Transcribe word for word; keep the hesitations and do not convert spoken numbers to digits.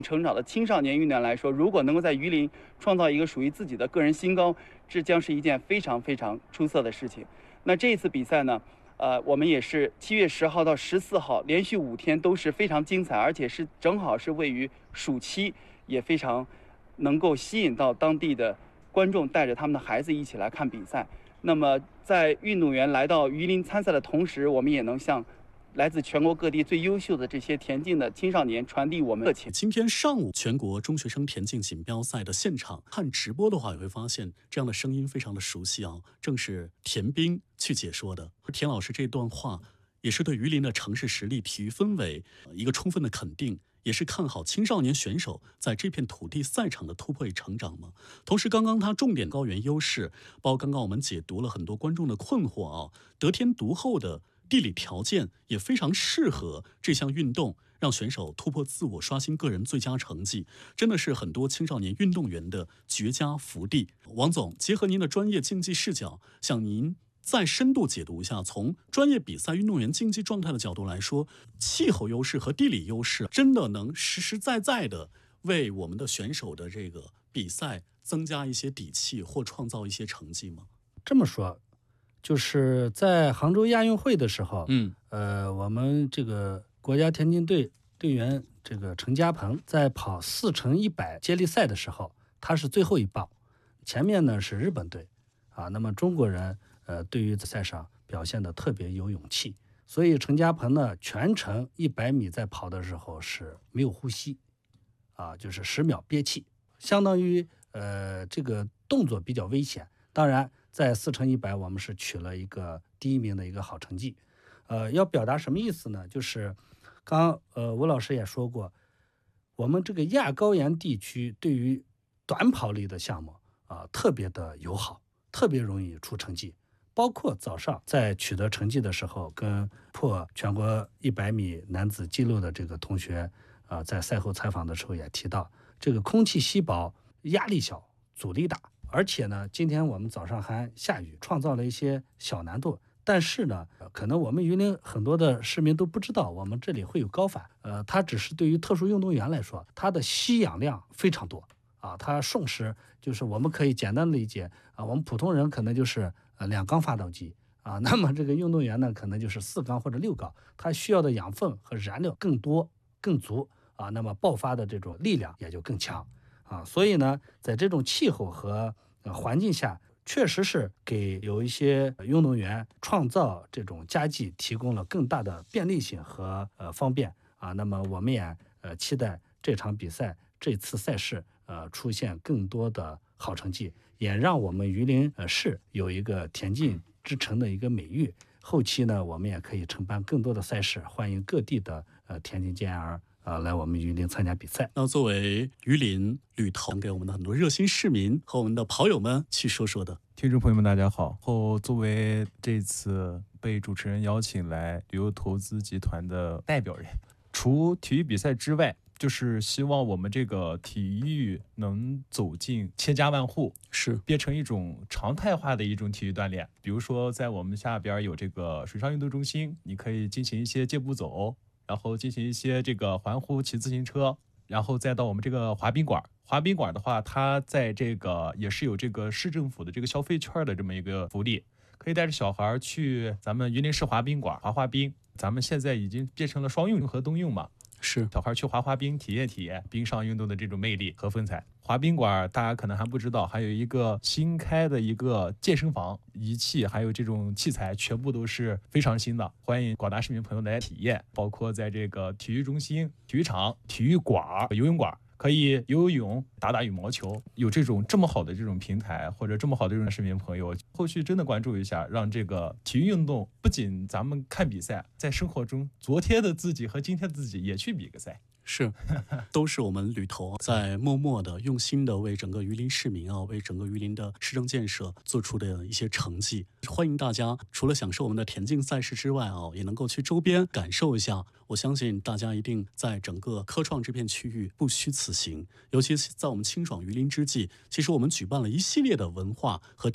成长的青少年运动员来说，如果能够在榆林创造一个属于自己的个人新高，这将是一件非常非常出色的事情。那这一次比赛呢，呃，我们也是七月十号到十四号连续五天都是非常精彩，而且是正好是位于暑期，也非常能够吸引到当地的观众带着他们的孩子一起来看比赛。那么在运动员来到榆林参赛的同时，我们也能向来自全国各地最优秀的这些田径的青少年传递我们的热情。 今天上午全国中学生田径锦标赛的现场看直播的话，也会发现这样的声音非常的熟悉啊，正是田斌去解说的。田老师这段话也是对榆林的城市实力、体育氛围一个充分的肯定，也是看好青少年选手在这片土地赛场的突破与成长嘛。同时，刚刚他重点高原优势，包括刚刚我们解读了很多观众的困惑啊，得天独厚的地理条件也非常适合这项运动，让选手突破自我，刷新个人最佳成绩，真的是很多青少年运动员的绝佳福地。王总，结合您的专业竞技视角，向您再深度解读一下，从专业比赛运动员竞技状态的角度来说，气候优势和地理优势真的能实实在在的为我们的选手的这个比赛增加一些底气，或创造一些成绩吗？ 这么说，就是在杭州亚运会的时候， 嗯， 呃，我们这个国家田径队队员这个陈嘉鹏在跑四乘一百接力赛的时候，他是最后一棒，前面呢是日本队啊。那么中国人呃对于赛上表现的特别有勇气，所以陈嘉鹏呢全程一百米在跑的时候是没有呼吸啊，就是十秒憋气，相当于呃这个动作比较危险。当然，在四乘一百，我们是取了一个第一名的一个好成绩。呃，要表达什么意思呢？就是刚呃吴老师也说过，我们这个亚高原地区对于短跑类的项目啊、呃、特别的友好，特别容易出成绩。包括早上在取得成绩的时候，跟破全国一百米男子纪录的这个同学啊、呃，在赛后采访的时候也提到，这个空气稀薄，压力小，阻力大。而且呢，今天我们早上还下雨，创造了一些小难度。但是呢，可能我们榆林很多的市民都不知道，我们这里会有高反。呃，它只是对于特殊运动员来说，它的吸氧量非常多啊。它瞬时就是我们可以简单的理解啊，我们普通人可能就是呃两缸发动机啊，那么这个运动员呢，可能就是四缸或者六缸，它需要的养分和燃料更多更足啊，那么爆发的这种力量也就更强。啊，所以呢，在这种气候和、呃、环境下，确实是给有一些运动员创造这种佳绩提供了更大的便利性和呃方便啊。那么我们也呃期待这场比赛、这次赛事呃出现更多的好成绩，也让我们榆林呃市有一个田径之城的一个美誉。后期呢，我们也可以承办更多的赛事，欢迎各地的呃田径健儿。啊，来我们榆林参加比赛。 那作为榆林旅投给我们的很多热心市民和我们的跑友们去说说的。 听众朋友们大家好，后作为这次被主持人邀请来旅游投资集团的代表人，除体育比赛之外，就是希望我们这个体育能走进千家万户， 是变成一种常态化的一种体育锻炼。比如说在我们下边有这个水上运动中心，你可以进行一些健步走，然后进行一些这个环湖骑自行车，然后再到我们这个滑冰馆。滑冰馆的话，它在这个也是有这个市政府的这个消费券的这么一个福利，可以带着小孩去咱们榆林市滑冰馆滑滑冰。咱们现在已经变成了双用和冬用嘛， 是小孩去滑滑冰，体验体验冰上运动的这种魅力和风采。滑冰馆大家可能还不知道，还有一个新开的一个健身房，仪器还有这种器材全部都是非常新的，欢迎广大市民朋友来体验。包括在这个体育中心、体育场、体育馆、游泳馆，可以游游泳、打打羽毛球。有这种这么好的这种平台，或者这么好的这种市民朋友，后续真的关注一下，让这个体育运动不仅咱们看比赛，在生活中昨天的自己和今天的自己也去比个赛。 是，都是我们旅投在默默的、用心的为整个榆林市民啊，为整个榆林的市政建设做出的一些成绩。欢迎大家除了享受我们的田径赛事之外啊，也能够去周边感受一下。我相信大家一定在整个科创这片区域不虚此行，尤其是在我们清爽榆林之际，其实我们举办了一系列的文化和